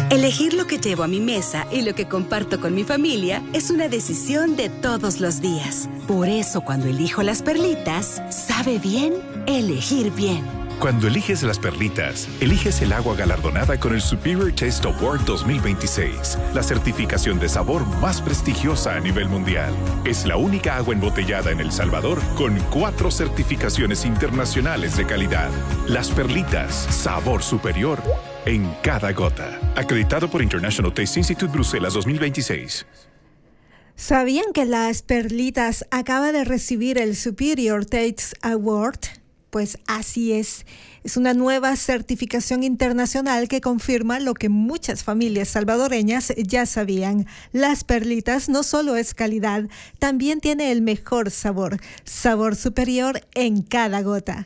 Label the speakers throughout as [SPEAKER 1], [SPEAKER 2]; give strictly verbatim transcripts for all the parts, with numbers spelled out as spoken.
[SPEAKER 1] Elegir lo que llevo a mi mesa y lo que comparto con mi familia es una decisión de todos los días. Por eso, cuando elijo las perlitas, sabe bien elegir bien.
[SPEAKER 2] Cuando eliges las perlitas, eliges el agua galardonada con el Superior Taste Award dos mil veintiséis, la certificación de sabor más prestigiosa a nivel mundial. Es la única agua embotellada en El Salvador con cuatro certificaciones internacionales de calidad. Las perlitas, sabor superior en cada gota. Acreditado por International Taste Institute Bruselas dos mil veintiséis.
[SPEAKER 3] ¿Sabían que las perlitas acaba de recibir el Superior Taste Award? Pues así es. Es una nueva certificación internacional que confirma lo que muchas familias salvadoreñas ya sabían. Las perlitas no solo es calidad, también tiene el mejor sabor. Sabor superior en cada gota.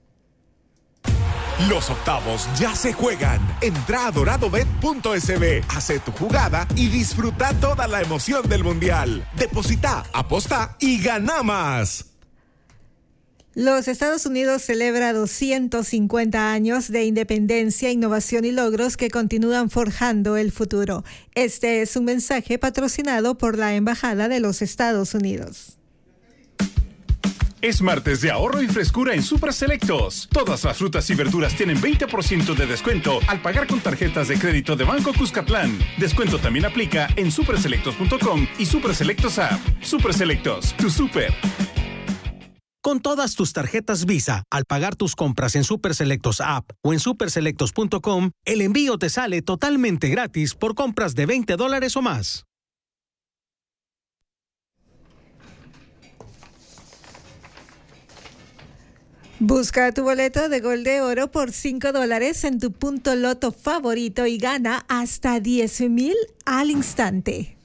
[SPEAKER 4] Los octavos ya se juegan. Entra a doradobet punto es be, hace tu jugada y disfruta toda la emoción del Mundial. Deposita, aposta y gana más.
[SPEAKER 3] Los Estados Unidos celebra doscientos cincuenta años de independencia, innovación y logros que continúan forjando el futuro. Este es un mensaje patrocinado por la Embajada de los Estados Unidos.
[SPEAKER 5] Es martes de ahorro y frescura en Super Selectos. Todas las frutas y verduras tienen veinte por ciento de descuento al pagar con tarjetas de crédito de Banco Cuscatlán. Descuento también aplica en super selectos punto com y Super Selectos App. Super Selectos, tu super.
[SPEAKER 6] Con todas tus tarjetas Visa, al pagar tus compras en Super Selectos App o en super selectos punto com, el envío te sale totalmente gratis por compras de veinte dólares o más.
[SPEAKER 3] Busca tu boleto de Gol de Oro por cinco dólares en tu punto loto favorito y gana hasta diez mil al instante.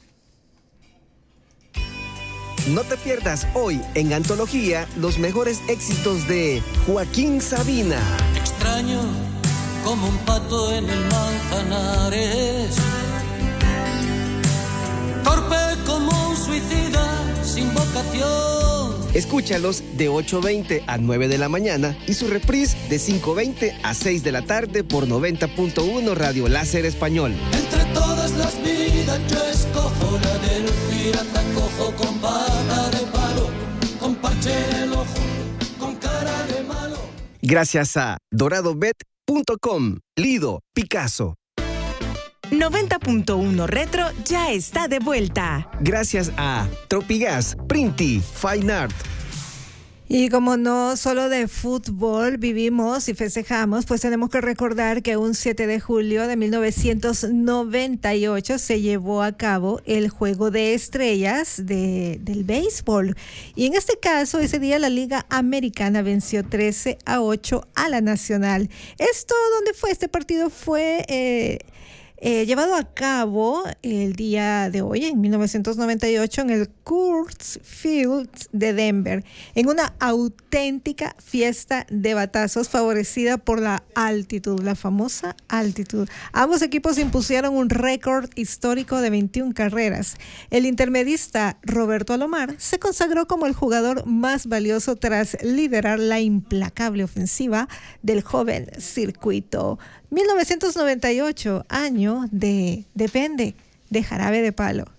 [SPEAKER 7] No te pierdas hoy en Antología los mejores éxitos de Joaquín Sabina.
[SPEAKER 8] Extraño como un pato en el Manzanares, torpe como un suicida sin vocación.
[SPEAKER 7] Escúchalos de ocho veinte a nueve de la mañana y su reprise de cinco veinte a seis de la tarde por noventa punto uno Radio Láser Español.
[SPEAKER 8] Entre todas las vidas yo escojo la del pirata cojo con pata de palo, con parche en el ojo, con cara de malo.
[SPEAKER 7] Gracias a doradobet punto com, Lido, Picasso.
[SPEAKER 1] noventa punto uno Retro ya está de vuelta.
[SPEAKER 7] Gracias a Tropigas, Printi, Fine Art.
[SPEAKER 3] Y como no solo de fútbol vivimos y festejamos, pues tenemos que recordar que un siete de julio de mil novecientos noventa y ocho se llevó a cabo el Juego de Estrellas de, del béisbol. Y en este caso, ese día la Liga Americana venció trece a ocho a la Nacional. Esto, ¿dónde fue? Este partido fue... Eh, Eh, llevado a cabo el día de hoy, en mil novecientos noventa y ocho, en el Coors Field de Denver, en una auténtica fiesta de batazos favorecida por la altitud, la famosa altitud. Ambos equipos impusieron un récord histórico de veintiuna carreras. El intermedista Roberto Alomar se consagró como el jugador más valioso tras liderar la implacable ofensiva del joven circuito. mil novecientos noventa y ocho, año de Depende, de Jarabe de Palo.